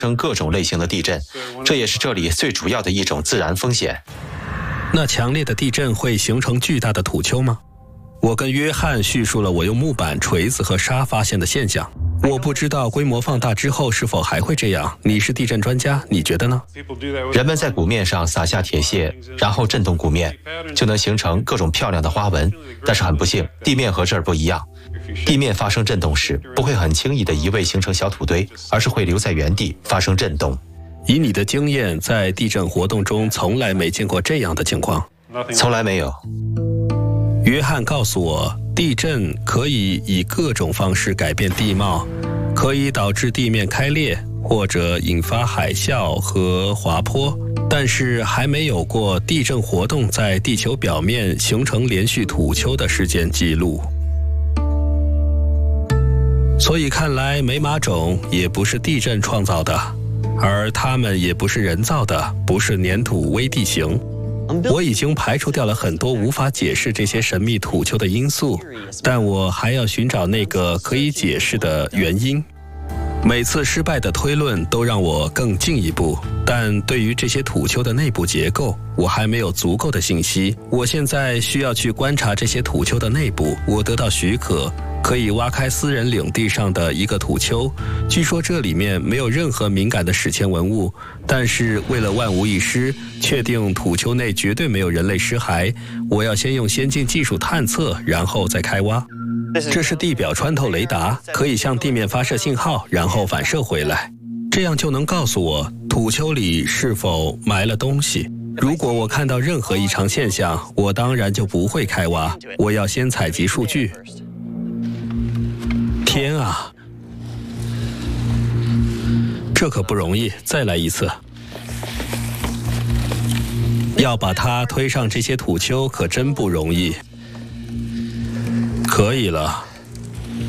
生各种类型的地震，这也是这里最主要的一种自然风险。 那强烈的地震会形成巨大的土丘吗？我跟约翰叙述了我用木板、锤子和沙发现的现象。我不知道规模放大之后是否还会这样。你是地震专家，你觉得呢？ 人们在鼓面上撒下铁屑，然后震动鼓面，就能形成各种漂亮的花纹。但是很不幸，地面和这儿不一样。地面发生震动时，不会很轻易地移位形成小土堆，而是会留在原地发生震动。 以你的经验，在地震活动中从来没见过这样的情况。 从来没有。 约翰告诉我，地震可以以各种方式改变地貌，可以导致地面开裂，或者引发海啸和滑坡，但是还没有过地震活动在地球表面形成连续土丘的事件记录。所以看来美马种也不是地震创造的，而它们也不是人造的，不是粘土微地形。我已经排除掉了很多无法解释这些神秘土丘的因素，但我还要寻找那个可以解释的原因。每次失败的推论都让我更进一步，但对于这些土丘的内部结构，我还没有足够的信息。我现在需要去观察这些土丘的内部。我得到许可，可以挖开私人领地上的一个土丘，据说这里面没有任何敏感的史前文物，但是为了万无一失，确定土丘内绝对没有人类尸骸，我要先用先进技术探测，然后再开挖。这是地表穿透雷达，可以向地面发射信号，然后反射回来，这样就能告诉我土丘里是否埋了东西。如果我看到任何异常现象，我当然就不会开挖，我要先采集数据。天啊，这可不容易，再来一次。要把它推上这些土丘可真不容易。可以了。